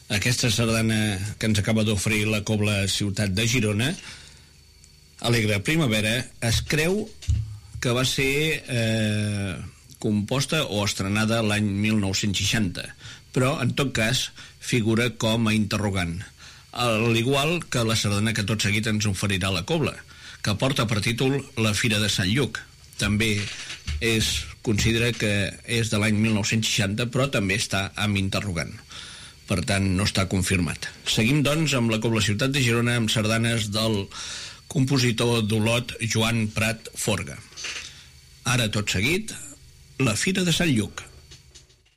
Aquesta sardana que ens acaba d'oferir la Cobla Ciutat de Girona, Alegre Primavera, es creu que va ser composta o estrenada l'any 1960, però en tot cas figura com a interrogant, al igual que la sardana que tot seguit ens oferirà la Cobla, que porta per títol La Fira de Sant Lluc. També considera que és de l'any 1960, però també està amb interrogant. Per tant, no està confirmat. Seguim, doncs, amb la Cobla Ciutat de Girona amb sardanes del compositor d'Olot, Joan Prat Forga. Ara, tot seguit, La Fira de Sant Lluc.